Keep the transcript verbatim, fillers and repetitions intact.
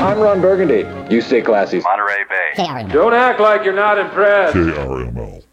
I'm Ron Burgundy. You stay classy. Monterey Bay. K R M L. Don't act like you're not impressed. K R M L.